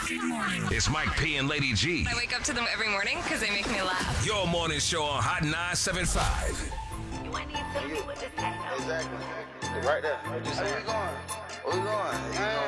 It's Mike P and Lady G. I wake up to them every morning because they make me laugh. Your morning show on Hot 975. I need to be with this thing. Exactly. Right there. Where we going? Where we going?